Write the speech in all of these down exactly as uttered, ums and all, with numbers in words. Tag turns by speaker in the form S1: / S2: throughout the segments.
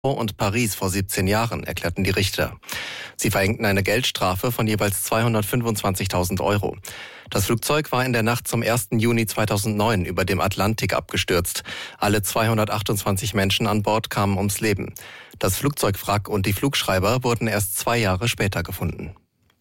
S1: und Paris vor siebzehn Jahren, erklärten die Richter. Sie verhängten eine Geldstrafe von jeweils zweihundertfünfundzwanzigtausend Euro. Das Flugzeug war in der Nacht zum ersten Juni zweitausendneun über dem Atlantik abgestürzt. Alle zweihundertachtundzwanzig Menschen an Bord kamen ums Leben. Das Flugzeugwrack und die Flugschreiber wurden erst zwei Jahre später gefunden.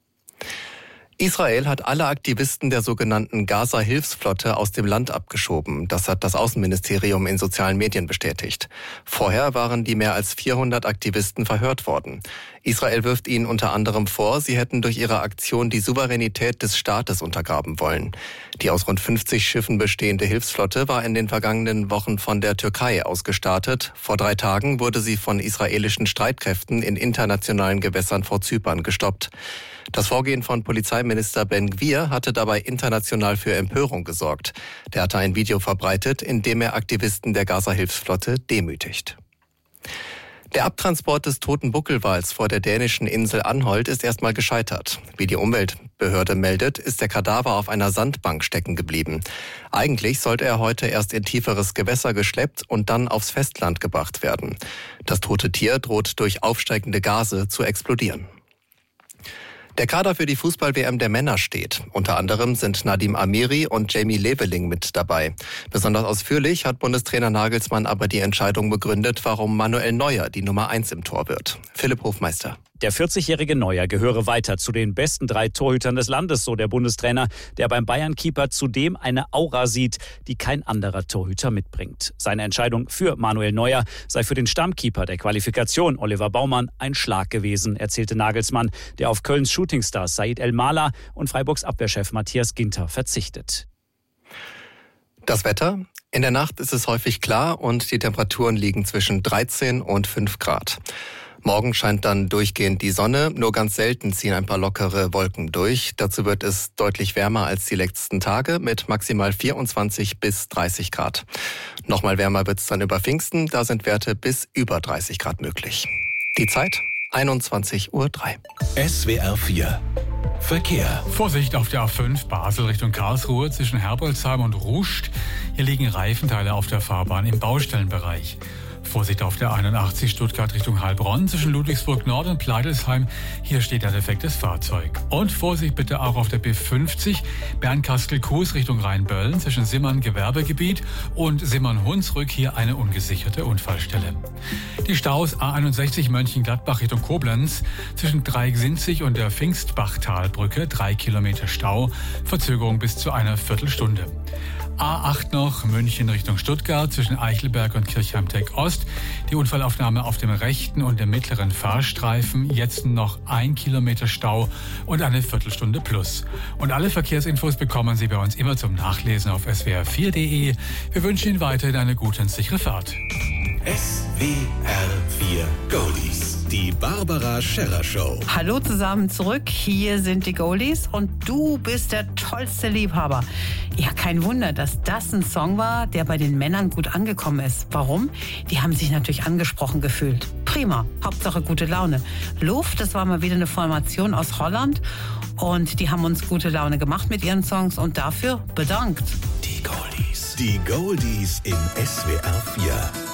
S1: Israel hat alle Aktivisten der sogenannten Gaza-Hilfsflotte aus dem Land abgeschoben. Das hat das Außenministerium in sozialen Medien bestätigt. Vorher waren die mehr als vierhundert Aktivisten verhört worden. Israel wirft ihnen unter anderem vor, sie hätten durch ihre Aktion die Souveränität des Staates untergraben wollen. Die aus rund fünfzig Schiffen bestehende Hilfsflotte war in den vergangenen Wochen von der Türkei ausgestartet. Vor drei Tagen wurde sie von israelischen Streitkräften in internationalen Gewässern vor Zypern gestoppt. Das Vorgehen von Polizeiminister Ben-Gvir hatte dabei international für Empörung gesorgt. Der hatte ein Video verbreitet, in dem er Aktivisten der Gaza-Hilfsflotte demütigt. Der Abtransport des toten Buckelwals vor der dänischen Insel Anholt ist erstmal gescheitert. Wie die Umweltbehörde meldet, ist der Kadaver auf einer Sandbank stecken geblieben. Eigentlich sollte er heute erst in tieferes Gewässer geschleppt und dann aufs Festland gebracht werden. Das tote Tier droht durch aufsteigende Gase zu explodieren. Der Kader für die Fußball-W M der Männer steht. Unter anderem sind Nadim Amiri und Jamie Leveling mit dabei. Besonders ausführlich hat Bundestrainer Nagelsmann aber die Entscheidung begründet, warum Manuel Neuer die Nummer eins im Tor wird. Philipp Hofmeister.
S2: Der vierzigjährige Neuer gehöre weiter zu den besten drei Torhütern des Landes, so der Bundestrainer, der beim Bayern-Keeper zudem eine Aura sieht, die kein anderer Torhüter mitbringt. Seine Entscheidung für Manuel Neuer sei für den Stammkeeper der Qualifikation, Oliver Baumann, ein Schlag gewesen, erzählte Nagelsmann, der auf Kölns Shootingstars Said El-Mala und Freiburgs Abwehrchef Matthias Ginter verzichtet.
S1: Das Wetter? In der Nacht ist es häufig klar und die Temperaturen liegen zwischen dreizehn und fünf Grad. Morgen scheint dann durchgehend die Sonne, nur ganz selten ziehen ein paar lockere Wolken durch. Dazu wird es deutlich wärmer als die letzten Tage mit maximal vierundzwanzig bis dreißig Grad. Nochmal wärmer wird es dann über Pfingsten, da sind Werte bis über dreißig Grad möglich. Die Zeit einundzwanzig Uhr drei.
S3: S W R vier Verkehr.
S4: Vorsicht auf der A fünf Basel Richtung Karlsruhe zwischen Herbolzheim und Ruscht. Hier liegen Reifenteile auf der Fahrbahn im Baustellenbereich. Vorsicht auf der einundachtzig Stuttgart Richtung Heilbronn zwischen Ludwigsburg Nord und Pleidelsheim. Hier steht ein defektes Fahrzeug. Und Vorsicht bitte auch auf der B fünfzig Bernkastel-Kues Richtung Rheinböllen zwischen Simmern Gewerbegebiet und Simmern-Hunsrück. Hier eine ungesicherte Unfallstelle. Die Staus A einundsechzig Mönchengladbach Richtung Koblenz zwischen Dreiecksinzig und der Pfingstbachtalbrücke. Drei Kilometer Stau. Verzögerung bis zu einer Viertelstunde. A acht noch, München Richtung Stuttgart zwischen Eichelberg und Kirchheim-Tech-Ost. Die Unfallaufnahme auf dem rechten und dem mittleren Fahrstreifen. Jetzt noch ein Kilometer Stau und eine Viertelstunde plus. Und alle Verkehrsinfos bekommen Sie bei uns immer zum Nachlesen auf s w r vier punkt d e. Wir wünschen Ihnen weiterhin eine gute und sichere Fahrt.
S3: S W R vier Goldies. Die Barbara Scherrer Show.
S5: Hallo zusammen zurück, hier sind die Goldies und du bist der tollste Liebhaber. Ja, kein Wunder, dass das ein Song war, der bei den Männern gut angekommen ist. Warum? Die haben sich natürlich angesprochen gefühlt. Prima, Hauptsache gute Laune. Luft, das war mal wieder eine Formation aus Holland und die haben uns gute Laune gemacht mit ihren Songs und dafür bedankt.
S3: Die Goldies. Die Goldies in S W R vier.